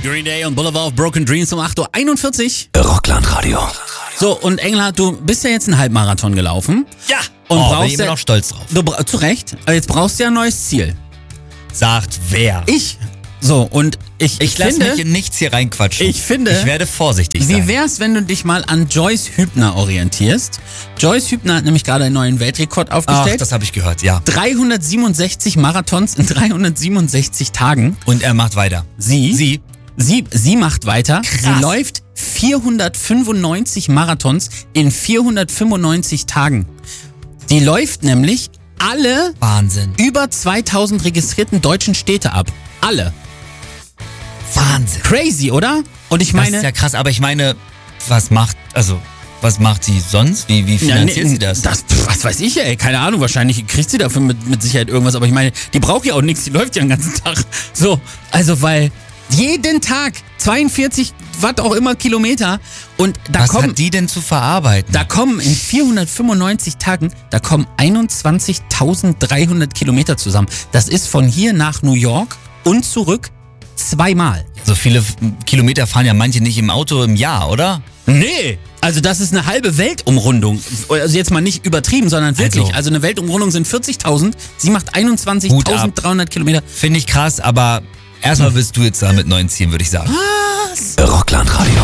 Green Day und Boulevard of Broken Dreams um 8:41 Uhr. Rocklandradio. So, und Engelhardt, du bist ja jetzt einen Halbmarathon gelaufen. Ja. Und bin brauchst ich immer ja, noch stolz drauf. zu Recht, aber jetzt brauchst du ja ein neues Ziel. Sagt wer? Ich. So, und ich lasse finde, mich in nichts hier reinquatschen. Ich finde, ich werde vorsichtig wie sein. wär's, wenn du dich mal an Joyce Hübner orientierst? Joyce Hübner hat nämlich gerade einen neuen Weltrekord Ach, aufgestellt. das habe ich gehört, ja. 367 Marathons in 367 Tagen. Und er macht weiter. Sie macht weiter. Krass. Sie läuft 495 Marathons in 495 Tagen. Die läuft nämlich alle Wahnsinn. über 2000 registrierten deutschen Städte ab. Alle. Wahnsinn. Crazy, oder? Und ich Das meine, ist ja krass, aber ich meine, was macht sie sonst? Wie finanziert sie das? Was weiß ich, ey, keine Ahnung, wahrscheinlich kriegt sie dafür mit Sicherheit irgendwas, aber ich meine, die braucht ja auch nichts, die läuft ja den ganzen Tag. So, also weil jeden Tag 42, was auch immer Kilometer und was hat die denn zu verarbeiten? Da kommen in 495 Tagen, da kommen 21.300 Kilometer zusammen. Das ist von hier nach New York und zurück zweimal. So viele Kilometer fahren ja manche nicht im Auto im Jahr, oder? Nee, also das ist eine halbe Weltumrundung. Also jetzt mal nicht übertrieben, sondern wirklich. Also eine Weltumrundung sind 40.000, sie macht 21.300 Kilometer. Finde ich krass, aber erstmal bist du jetzt da mit neuen Zielen, würde ich sagen. Was? Rocklandradio.